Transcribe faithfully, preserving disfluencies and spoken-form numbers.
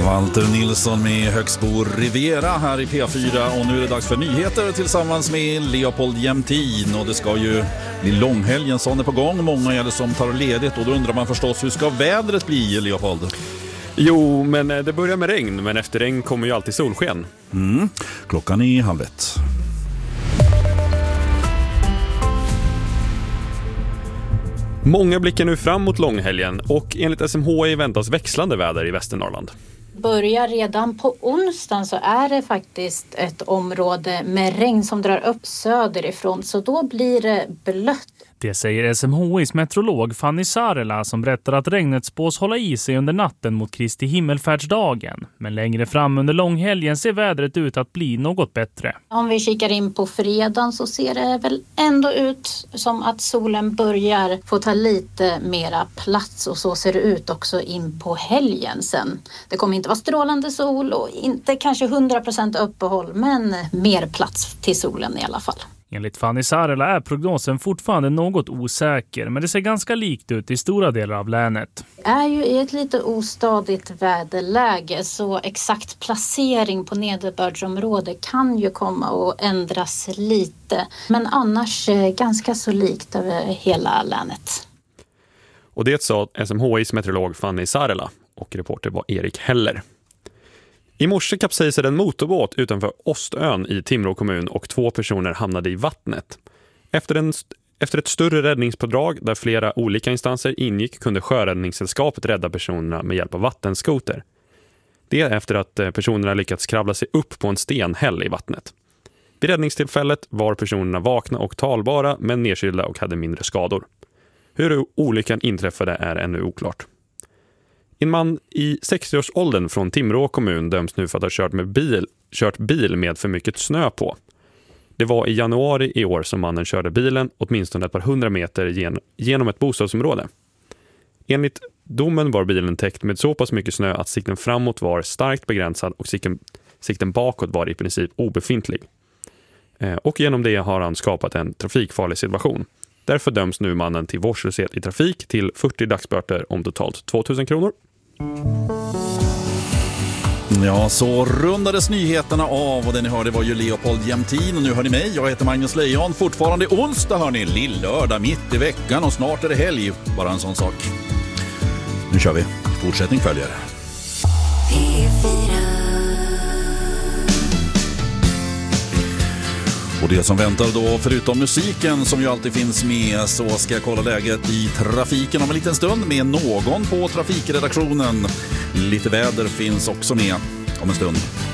Walter Nilsson med Högsbo Riviera här i P fyra, och nu är det dags för nyheter tillsammans med Leopold Jämtin. Och det ska ju bli långhelgen som är på gång. Många är det som tar ledigt, och då undrar man förstås, hur ska vädret bli, Leopold? Jo, men det börjar med regn, men efter regn kommer ju alltid solsken. Mm. Klockan är halv ett. Många blickar nu fram mot långhelgen, och enligt S M H I väntas växlande väder i Västernorrland. Börjar redan på onsdagen så är det faktiskt ett område med regn som drar upp söderifrån, så då blir det blött. Det säger S M H I:s meteorolog Fanny Sarela, som berättar att regnet spås hålla i sig under natten mot Kristi himmelfärdsdagen. Men längre fram under långhelgen ser vädret ut att bli något bättre. Om vi kikar in på fredagen så ser det väl ändå ut som att solen börjar få ta lite mera plats, och så ser det ut också in på helgen sen. Det kommer inte vara strålande sol och inte kanske hundra procent uppehåll, men mer plats till solen i alla fall. Enligt Fanny Sarela är prognosen fortfarande något osäker, men det ser ganska likt ut i stora delar av länet. Det är ju i ett lite ostadigt väderläge, så exakt placering på nederbördsområde kan ju komma att ändras lite. Men annars ganska så likt över hela länet. Och det sa S M H I:s meteorolog Fanny Sarela, och reporter var Erik Heller. I morse kapsejsade en motorbåt utanför Ostön i Timrå kommun, och två personer hamnade i vattnet. Efter, en, efter ett större räddningspådrag där flera olika instanser ingick kunde Sjöräddningssällskapet rädda personerna med hjälp av vattenskoter. Det är efter att personerna lyckats kravla sig upp på en stenhäll i vattnet. Vid räddningstillfället var personerna vakna och talbara, men nedkylda och hade mindre skador. Hur olyckan inträffade är ännu oklart. En man i sextioårsåldern från Timrå kommun döms nu för att ha kört, med bil, kört bil med för mycket snö på. Det var i januari i år som mannen körde bilen åtminstone ett par hundra meter gen, genom ett bostadsområde. Enligt domen var bilen täckt med så pass mycket snö att sikten framåt var starkt begränsad och sikten, sikten bakåt var i princip obefintlig. Eh, och genom det har han skapat en trafikfarlig situation. Därför döms nu mannen till vårdslöshet i trafik till fyrtio dagsböter om totalt tvåtusen kronor. Ja, så rundades nyheterna av, och det ni hörde var ju Leopold Jämtin, och nu hör ni mig. Jag heter Magnus Lejon. Fortfarande onsdag, hör ni, lillördag mitt i veckan, och snart är det helg. Bara en sån sak. Nu kör vi. Fortsättning följer. Och det som väntar då, förutom musiken som ju alltid finns med, så ska jag kolla läget i trafiken om en liten stund med någon på trafikredaktionen. Lite väder finns också med om en stund.